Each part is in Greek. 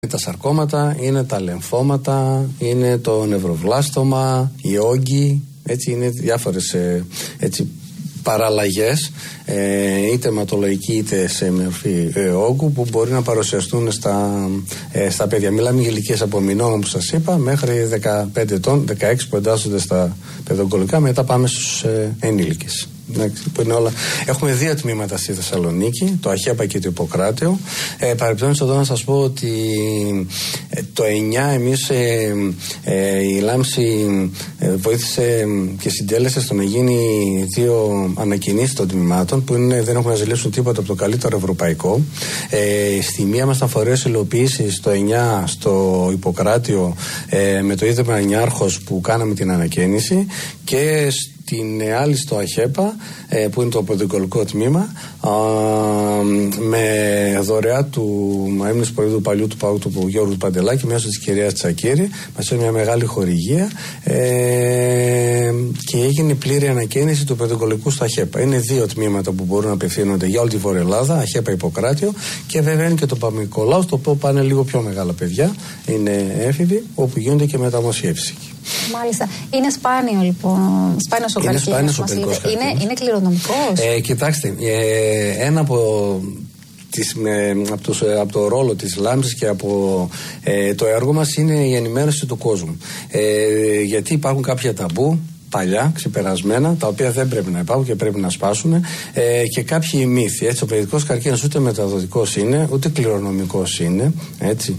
Τα σαρκώματα, είναι τα λεμφώματα, είναι το νευροβλάστομα, οι όγκοι, έτσι είναι διάφορες παραλλαγές, είτε αιματολογική είτε σε μορφή όγκου, που μπορεί να παρουσιαστούν στα παιδιά. Μιλάμε για ηλικίες από μηνών, όπως σας είπα, μέχρι 15 ετών, 16 που εντάσσονται στα παιδοογκολογικά, μετά πάμε στους ενήλικες. Που είναι όλα. Έχουμε 2 τμήματα στη Θεσσαλονίκη, το ΑΧΕΠΑ και το Ιπποκράτειο. Παρεπτόντως εδώ να σας πω ότι το 9 εμείς η Λάμψη βοήθησε και συντέλεσε στο να γίνει 2 ανακοινήσεις των τμήματων που δεν έχουν να ζηλέψουν τίποτα από το καλύτερο ευρωπαϊκό. Στη μία μας τα φορές υλοποίησης το 9 στο Ιπποκράτειο με το Ίδρυμα Νιάρχος που κάναμε την ανακαίνιση, και την άλλη στο ΑΧΕΠΑ που είναι το παιδοογκολογικό τμήμα, με δωρεά του έμνης προέδρου παλιού του ΠΑΟΚ του Γιώργου Παντελάκη μέσω της κυρίας Τσακίρη. Μας έκανε μια μεγάλη χορηγία και έγινε πλήρη ανακαίνιση του παιδοογκολογικού στο ΑΧΕΠΑ. Είναι 2 τμήματα που μπορούν να απευθύνονται για όλη τη Βόρεια Ελλάδα, ΑΧΕΠΑ, Ιπποκράτειο, και βέβαια είναι και το Παπα-Νικολάου, στο οποίο πάνε λίγο πιο μεγάλα παιδιά, είναι έφηβοι, όπου γίνονται και μεταμοσχεύσεις. Μάλιστα. Είναι σπάνιο λοιπόν, σπάνιος ο καρκίνος. Είναι κληρονομικός. Κοιτάξτε, ένα από το ρόλο της Λάμψης και από το έργο μας είναι η ενημέρωση του κόσμου. Γιατί υπάρχουν κάποια ταμπού παλιά, ξεπερασμένα, τα οποία δεν πρέπει να υπάρχουν και πρέπει να σπάσουν, και κάποιοι μύθοι. Έτσι, ο παιδικός καρκίνος ούτε μεταδοτικός είναι, ούτε κληρονομικός είναι. Έτσι.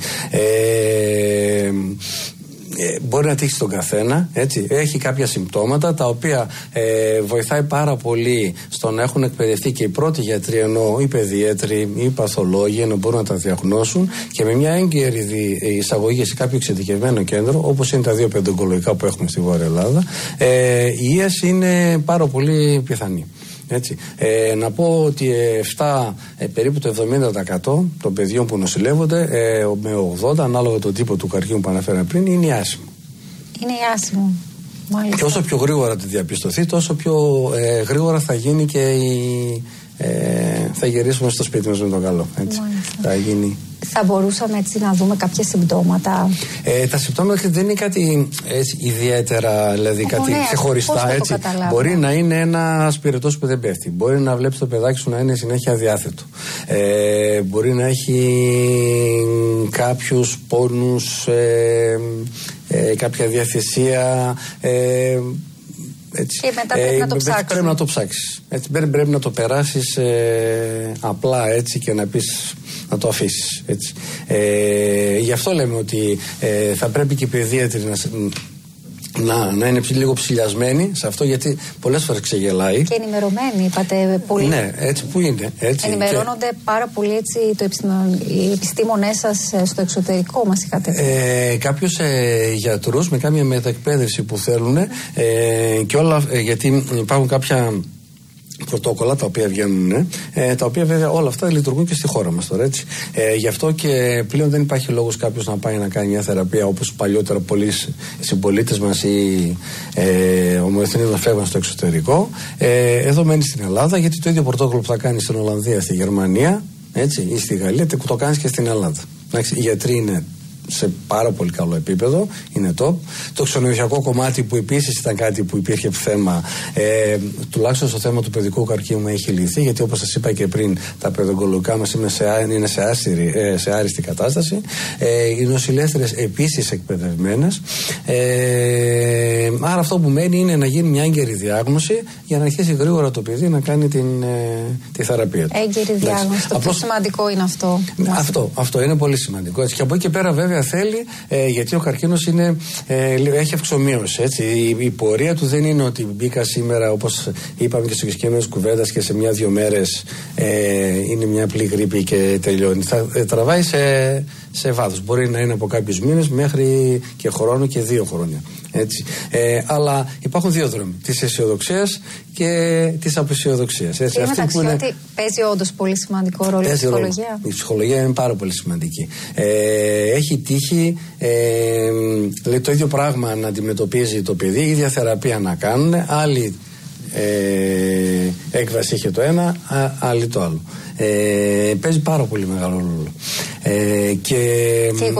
Μπορεί να τύχει στον καθένα, έτσι. Έχει κάποια συμπτώματα τα οποία βοηθάει πάρα πολύ στο να έχουν εκπαιδευτεί και οι πρώτοι γιατροί, ενώ οι παιδιέτροι, οι παθολόγοι, ενώ μπορούν να τα διαγνώσουν, και με μια έγκαιρη εισαγωγή σε κάποιο εξειδικευμένο κέντρο, όπως είναι τα 2 παιδοογκολογικά που έχουμε στη Βόρεια Ελλάδα, η ίαση είναι πάρα πολύ πιθανή. Έτσι. Να πω ότι περίπου το 70% των παιδιών που νοσηλεύονται, με 80, ανάλογα τον τύπο του καρκίνου που αναφέραμε πριν, είναι άσημο. Είναι άσημο. Μάλιστα. Και όσο πιο γρήγορα τη διαπιστωθεί, τόσο πιο γρήγορα θα γίνει και θα γυρίσουμε στο σπίτι μας με τον καλό. Έτσι. Θα γίνει. Θα μπορούσαμε έτσι να δούμε κάποια συμπτώματα. Τα συμπτώματα δεν είναι κάτι έτσι, ιδιαίτερα, δηλαδή κάτι ξεχωριστά. Έτσι. Μπορεί να είναι ένα πυρετός που δεν πέφτει. Μπορεί να βλέπεις το παιδάκι σου να είναι συνέχεια αδιάθετο. Μπορεί να έχει κάποιους πόνους, κάποια διαθεσία. Έτσι. Και μετά πρέπει να το ψάξεις. Πρέπει να το ψάξεις. Έτσι, πρέπει να το περάσεις απλά, έτσι, και να πεις, να το αφήσεις. Έτσι. Γι' αυτό λέμε ότι θα πρέπει και οι παιδίατροι να είναι λίγο ψηλιασμένοι σε αυτό, γιατί πολλές φορές ξεγελάει. Και ενημερωμένοι, είπατε πολύ. Ναι, έτσι που είναι. Έτσι. Ενημερώνονται πάρα πολύ, έτσι, οι επιστήμονές σας στο εξωτερικό, μας είχατε πει. Κάποιους γιατρούς με κάμια μεταεκπαίδευση που θέλουν, και όλα, γιατί υπάρχουν κάποια πρωτόκολλα τα οποία βγαίνουν, τα οποία βέβαια όλα αυτά λειτουργούν και στη χώρα μας τώρα, έτσι. Γι' αυτό και πλέον δεν υπάρχει λόγος κάποιος να πάει να κάνει μια θεραπεία όπως παλιότερα πολλοί συμπολίτες μας ή ομοεθνείς να φεύγουν στο εξωτερικό. Εδώ μένει στην Ελλάδα, γιατί το ίδιο πρωτόκολλο που θα κάνει στην Ολλανδία, στη Γερμανία, έτσι, ή στη Γαλλία, το κάνεις και στην Ελλάδα. Οι γιατροί είναι σε πάρα πολύ καλό επίπεδο, είναι top. Το ξενοδοχειακό κομμάτι, που επίσης ήταν κάτι που υπήρχε θέμα, τουλάχιστον στο θέμα του παιδικού καρκίνου, έχει λυθεί, γιατί όπως σας είπα και πριν, τα παιδοογκολογικά μας είναι σε άριστη κατάσταση. Οι νοσηλεύτριες επίσης εκπαιδευμένες. Άρα αυτό που μένει είναι να γίνει μια έγκαιρη διάγνωση για να αρχίσει γρήγορα το παιδί να κάνει τη θεραπεία του. Έγκαιρη διάγνωση. Το πιο σημαντικό είναι αυτό. Αυτό είναι πολύ σημαντικό. Έτσι. Και από εκεί και πέρα βέβαια θέλει, γιατί ο καρκίνος έχει αυξομοίωση. Η πορεία του δεν είναι ότι μπήκα σήμερα, όπως είπαμε και στο συγκεκριμένες κουβέντας, και σε 1-2 μέρες είναι μια απλή γρίπη και τελειώνει. Θα τραβάει σε βάθος. Μπορεί να είναι από κάποιους μήνες μέχρι και χρόνο και 2 χρόνια. Έτσι. Αλλά υπάρχουν 2 δρόμοι. Της αισιοδοξίας και της απεσιοδοξίας. Και μεταξύ ότι παίζει όντως πολύ σημαντικό ρόλο η ψυχολογία. Η ψυχολογία είναι πάρα πολύ σημαντική. Έχει τύχει το ίδιο πράγμα να αντιμετωπίζει το παιδί, η ίδια θεραπεία να κάνουν, άλλη έκβαση είχε το ένα, άλλη το άλλο. Παίζει πάρα πολύ μεγάλο ρόλο. Και